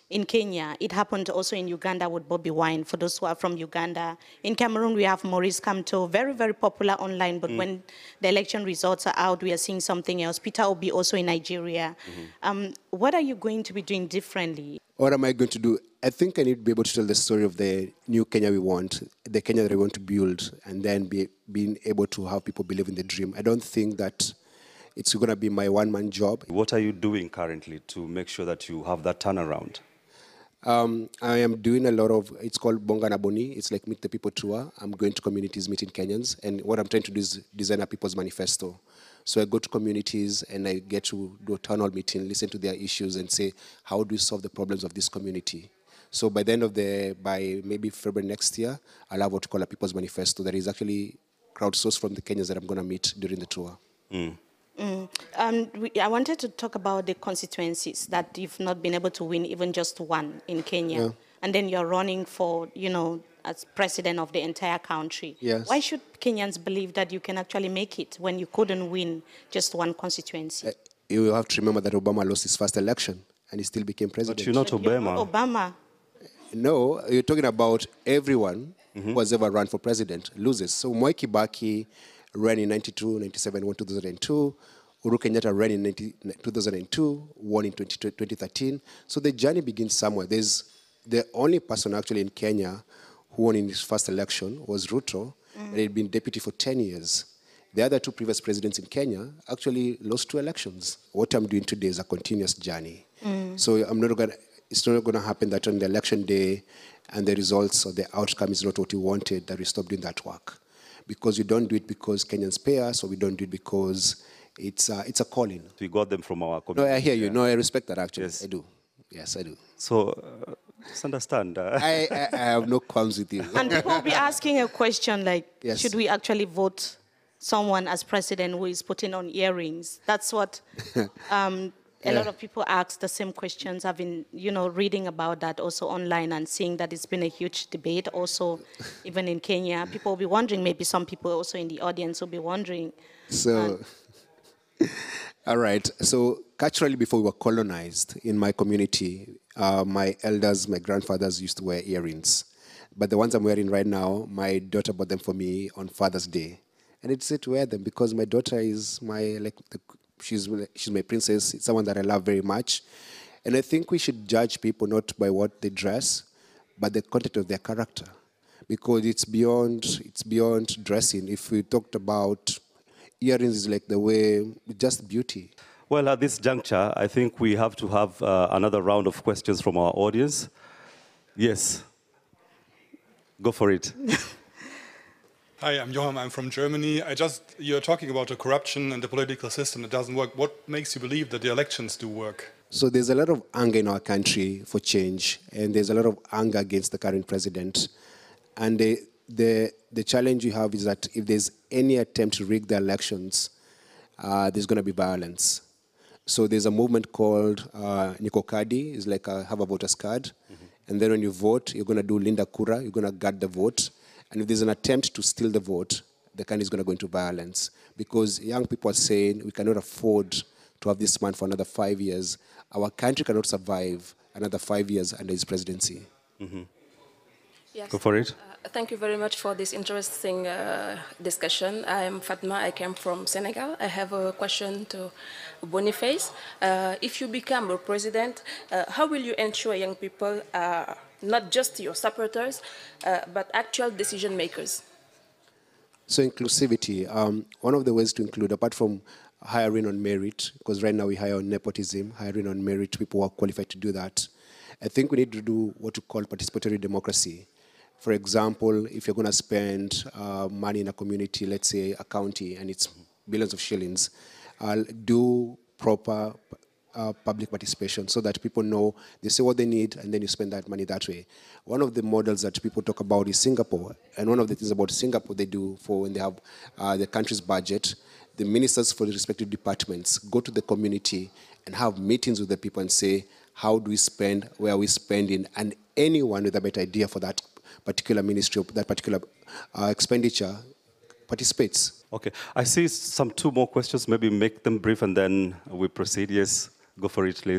in Kenya. It happened also in Uganda with Bobby Wine, for those who are from Uganda. In Cameroon, we have Maurice Kamto, very, very popular online, but when the election results are out, we are seeing something else. Peter Obi also in Nigeria. What are you going to be doing differently? What am I going to do? I think I need to be able to tell the story of the new Kenya we want, the Kenya that we want to build, and then being able to have people believe in the dream. I don't think that it's going to be my one-man job. What are you doing currently to make sure that you have that turnaround? I am doing a lot of, it's called Bonga na Boni. It's like Meet the People tour. I'm going to communities, meeting Kenyans. And what I'm trying to do is design a people's manifesto. So I go to communities and I get to do a town hall meeting, listen to their issues and say, how do we solve the problems of this community? So by the end of by maybe February next year, I'll have what we call a people's manifesto that is actually crowdsourced from the Kenyans that I'm going to meet during the tour. I wanted to talk about the constituencies that you've not been able to win even just one in Kenya. Yeah. And then you're running for, as president of the entire country. Yes. Why should Kenyans believe that you can actually make it when you couldn't win just one constituency? You have to remember that Obama lost his first election and he still became president. But you're not You're Obama. not Obama. No, you're talking about everyone who has ever run for president loses. So Mwai Kibaki ran in 92, 97, won 2002. Uhuru Kenyatta ran in 2002, won in 2013. So the journey begins somewhere. There's the only person actually in Kenya who won in his first election was Ruto, and he'd been deputy for 10 years. The other two previous presidents in Kenya actually lost 2 elections. What I'm doing today is a continuous journey. So it's not going to happen that on the election day and the results or the outcome is not what you wanted, that we stop doing that work. Because we don't do it because Kenyans pay us, or we don't do it because it's a calling. We got them from our community. No, I hear you. No, I respect that actually. Yes. I do. Yes, I do. So, just understand. I have no qualms with you. And people will be asking a question like, Yes. should we actually vote someone as president who is putting on earrings? That's what a lot of people ask the same questions. I've been, reading about that also online and seeing that it's been a huge debate also, even in Kenya. People will be wondering, maybe some people also in the audience will be wondering. So, all right. So, culturally, before we were colonized in my community, my elders, my grandfathers used to wear earrings. But the ones I'm wearing right now, my daughter bought them for me on Father's Day. And it's to wear them because my daughter is she's my princess. It's someone that I love very much. And I think we should judge people not by what they dress, but the content of their character. Because it's beyond dressing. If we talked about earrings, is like the way, just beauty. Well, at this juncture, I think we have to have another round of questions from our audience. Yes. Go for it. Hi, I'm Johan. I'm from Germany. You're talking about the corruption and the political system that doesn't work. What makes you believe that the elections do work? So there's a lot of anger in our country for change, and there's a lot of anger against the current president. And the challenge you have is that if there's any attempt to rig the elections, there's going to be violence. So there's a movement called Niko Kadi. It's like have a voter's card. And then when you vote, you're going to do Linda Kura. You're going to guard the vote. And if there's an attempt to steal the vote, the country is going to go into violence. Because young people are saying we cannot afford to have this man for another 5 years. Our country cannot survive another 5 years under his presidency. Yes. Go for it. Thank you very much for this interesting discussion. I'm Fatma. I came from Senegal. I have a question to Boniface. If you become a president, how will you ensure young people are not just your supporters, but actual decision makers? So inclusivity, one of the ways to include, apart from hiring on merit, because right now we hire on nepotism, hiring on merit, people who are qualified to do that. I think we need to do what we call participatory democracy. For example, if you're going to spend money in a community, let's say a county, and it's billions of shillings, do proper public participation so that people know, they say what they need, and then you spend that money that way. One of the models that people talk about is Singapore, and one of the things about Singapore they do for when they have the country's budget, the ministers for the respective departments go to the community and have meetings with the people and say, how do we spend, where are we spending, and anyone with a better idea for that particular ministry, that particular expenditure participates. Okay, I see two more questions. Maybe make them brief and then we proceed. Yes, go for it, please. Yes,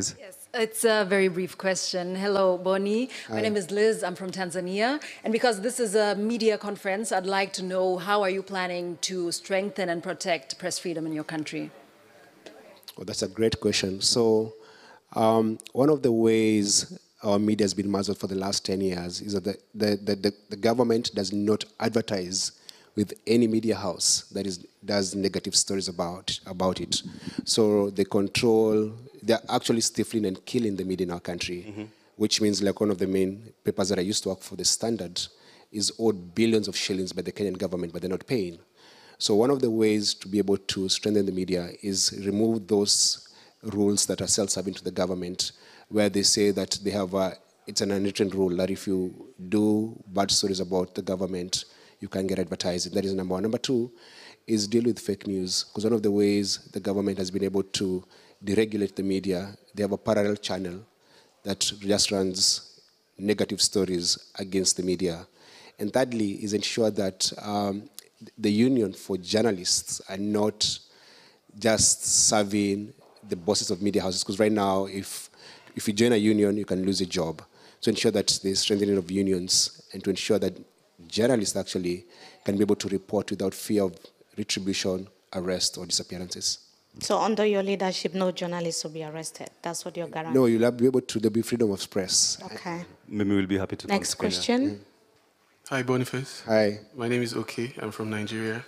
It's a very brief question. Hello, Bonnie. My name is Liz. I'm from Tanzania. And because this is a media conference, I'd like to know, how are you planning to strengthen and protect press freedom in your country? Well, that's a great question. So one of the ways our media has been muzzled for the last 10 years is that the government does not advertise with any media house that does negative stories about it. So they're actually stifling and killing the media in our country, which means like one of the main papers that I used to work for, The Standard, is owed billions of shillings by the Kenyan government, but they're not paying. So one of the ways to be able to strengthen the media is remove those rules that are self-serving to the government, where they say that they have it's an unwritten rule that if you do bad stories about the government, you can get advertising. That is number one. Number two is deal with fake news, because one of the ways the government has been able to deregulate the media, they have a parallel channel that just runs negative stories against the media. And thirdly is ensure that the union for journalists are not just serving the bosses of media houses, because right now, if you join a union, you can lose a job. So ensure that there's strengthening of unions and to ensure that journalists actually can be able to report without fear of retribution, arrest, or disappearances. So under your leadership, no journalists will be arrested. That's what you're guaranteeing? No, you'll be able to, there'll be freedom of press. Okay. Maybe we'll be happy to Next question. Hi, Boniface. Hi. My name is Oke. I'm from Nigeria.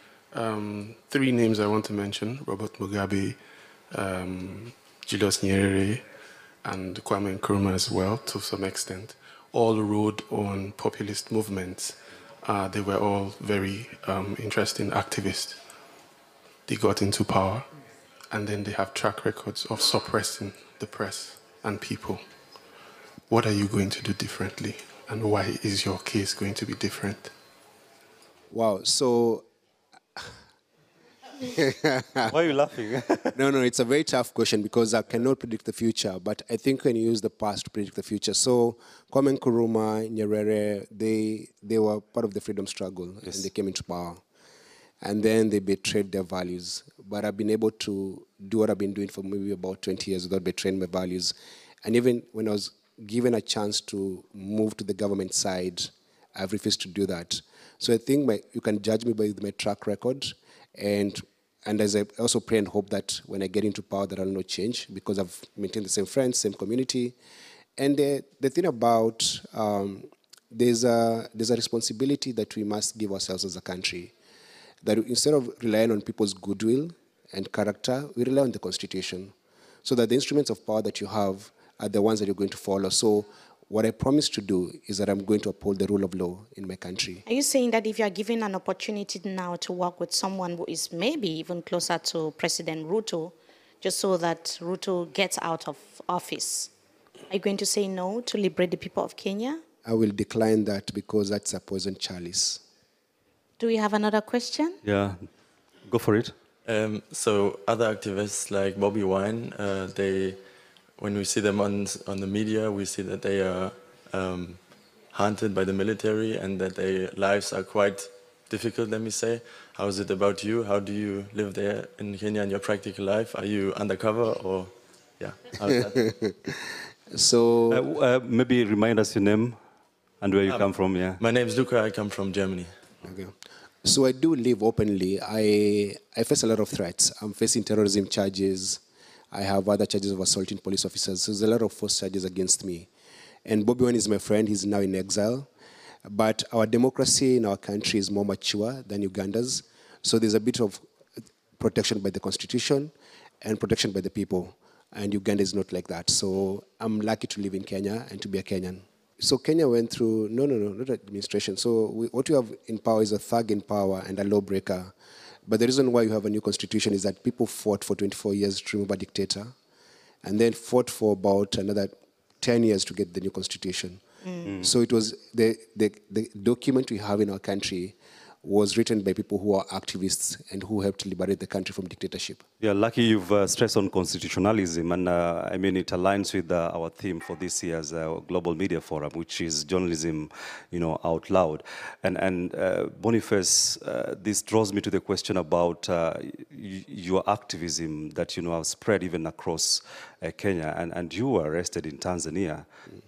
3 names I want to mention: Robert Mugabe, Julius Nyerere, and Kwame Nkrumah as well, to some extent. All rode on populist movements. They were all very interesting activists. They got into power, and then they have track records of suppressing the press and people. What are you going to do differently, and why is your case going to be different? Wow, so... Why are you laughing? No, it's a very tough question because I cannot predict the future, but I think we can use the past to predict the future. So Kwame Nkrumah, Nyerere, they were part of the freedom struggle, and they came into power. And then they betrayed their values. But I've been able to do what I've been doing for maybe about 20 years without betraying my values. And even when I was given a chance to move to the government side, I've refused to do that. So I think you can judge me by my track record. And as I also pray and hope that when I get into power, that I'll not change, because I've maintained the same friends, same community. And the thing about, there's a responsibility that we must give ourselves as a country. That instead of relying on people's goodwill and character, we rely on the Constitution, so that the instruments of power that you have are the ones that you're going to follow. So what I promise to do is that I'm going to uphold the rule of law in my country. Are you saying that if you are given an opportunity now to work with someone who is maybe even closer to President Ruto, just so that Ruto gets out of office, are you going to say no to liberate the people of Kenya? I will decline that because that's a poison chalice. Do we have another question? Yeah, go for it. So other activists like Bobby Wine, when we see them on the media, we see that they are hunted by the military and that their lives are quite difficult, let me say. How is it about you? How do you live there in Kenya in your practical life? Are you undercover or, yeah? How is that? So maybe remind us your name and where you come from, yeah. My name is Luca, I come from Germany. Okay. So I do live openly. I face a lot of threats. I'm facing terrorism charges. I have other charges of assaulting police officers. So there's a lot of false charges against me. And Bobby Wine is my friend. He's now in exile. But our democracy in our country is more mature than Uganda's. So there's a bit of protection by the Constitution and protection by the people. And Uganda is not like that. So I'm lucky to live in Kenya and to be a Kenyan. So Kenya went through, not administration. So what you have in power is a thug in power and a lawbreaker. But the reason why you have a new constitution is that people fought for 24 years to remove a dictator, and then fought for about another 10 years to get the new constitution. So it was the document we have in our country was written by people who are activists and who helped liberate the country from dictatorship. Yeah, lucky you've stressed on constitutionalism, and I mean it aligns with our theme for this year's Global Media Forum, which is journalism, out loud. And Boniface, this draws me to the question about your activism that have spread even across Kenya, and you were arrested in Tanzania.